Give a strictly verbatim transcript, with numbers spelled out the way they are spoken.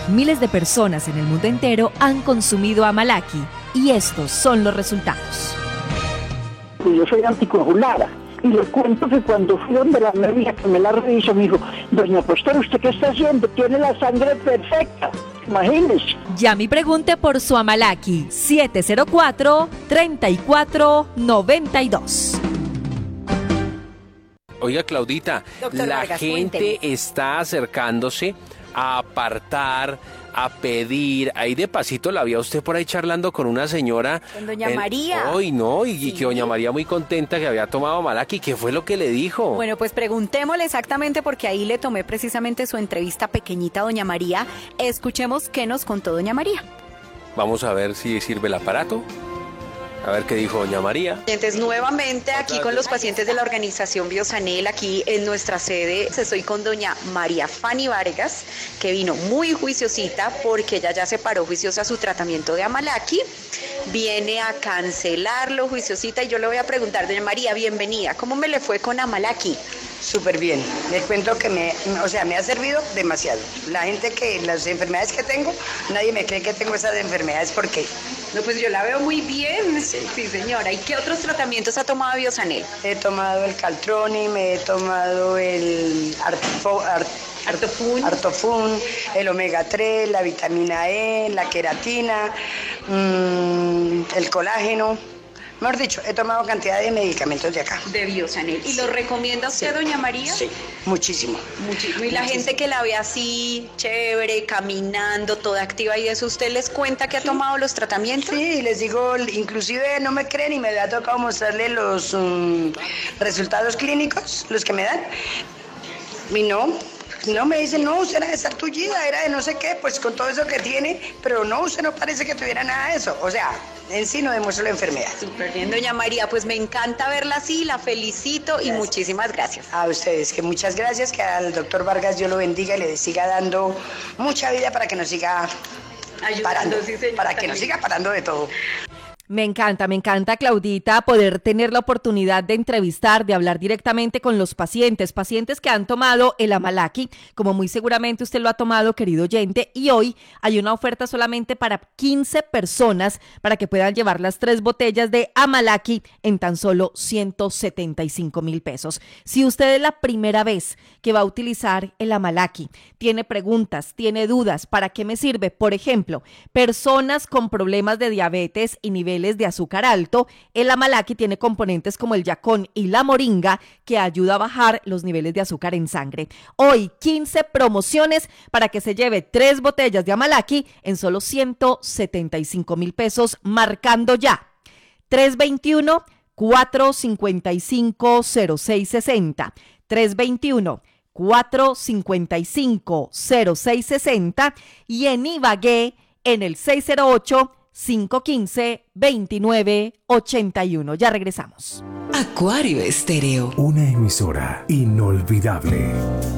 Miles de personas en el mundo entero han consumido Amalaki y estos son los resultados. Yo soy anticoagulada y le cuento que cuando fui donde la médica que me la revisó me dijo: doña Pastora, ¿usted qué está haciendo? Tiene la sangre perfecta. Imagínese. Llame y pregunte por su Amalaki siete cero cuatro, tres cuatro nueve dos. Oiga, Claudita, Doctor la Vargas, gente cuénteme. está acercándose a apartar, a pedir. Ahí de pasito la vi a usted por ahí charlando con una señora. Con doña en- María. Hoy, ¿no? Y, Sí. y que doña María muy contenta que había tomado Amalaki. ¿Qué fue lo que le dijo? Bueno, pues preguntémosle exactamente porque ahí le tomé precisamente su entrevista pequeñita a doña María. Escuchemos qué nos contó doña María. Vamos a ver si sirve el aparato. A ver qué dijo doña María. Pacientes, nuevamente aquí con los pacientes de la organización Biosanel, aquí en nuestra sede. Estoy con doña María Fanny Vargas, que vino muy juiciosita porque ella ya se paró juiciosa su tratamiento de Amalaki. Viene a cancelarlo juiciosita y yo le voy a preguntar, doña María, bienvenida, ¿cómo me le fue con Amalaki? Súper bien. Les cuento que me, o sea, me ha servido demasiado. La gente que, las enfermedades que tengo, nadie me cree que tengo esas enfermedades porque No, pues yo la veo muy bien, sí, señora. ¿Y qué otros tratamientos ha tomado Biosanel? he tomado el Caltroni, me he tomado el Artofo, Art- Artofun. Artofun, el omega tres, la vitamina E, la queratina, mmm, el colágeno. Mejor dicho, he tomado cantidad de medicamentos de acá. De Biosanel. ¿Y lo recomienda usted, doña María? Sí, muchísimo. Muchísimo. Y la Muchísimo. gente que la ve así, chévere, caminando, toda activa y eso, ¿usted les cuenta que ha tomado los tratamientos? Sí, les digo, inclusive no me creen y me ha tocado mostrarle los um, resultados clínicos, los que me dan. Y no, no me dicen, no, usted era de estar tullida, era de no sé qué, pues con todo eso que tiene, pero no, usted no parece que tuviera nada de eso. O sea, en sí no demuestra la enfermedad. Súper bien, doña María, pues me encanta verla así, la felicito y Gracias. muchísimas gracias. A ustedes, que muchas gracias, que al doctor Vargas Dios lo bendiga y le siga dando mucha vida para que nos siga Ayudando, parando, sí, señora. para que nos siga parando de todo. Me encanta, me encanta, Claudita, poder tener la oportunidad de entrevistar, de hablar directamente con los pacientes, pacientes que han tomado el Amalaki, como muy seguramente usted lo ha tomado, querido oyente, y hoy hay una oferta solamente para quince personas para que puedan llevar las tres botellas de Amalaki en tan solo ciento setenta y cinco mil pesos. Si usted es la primera vez que va a utilizar el Amalaki, tiene preguntas, tiene dudas, ¿para qué me sirve? Por ejemplo, personas con problemas de diabetes y niveles de azúcar alto, el Amalaki tiene componentes como el yacón y la moringa que ayuda a bajar los niveles de azúcar en sangre. Hoy quince promociones para que se lleve tres botellas de Amalaki en solo ciento setenta y cinco mil pesos, marcando ya tres dos uno, cuatro cinco cinco, cero seis seis cero, tres dos uno, cuatro cinco cinco, cero seis seis cero y en Ibagué en el seis cero ocho, cinco uno cinco, dos nueve ocho uno. Ya regresamos. Acuario Estéreo. Una emisora inolvidable.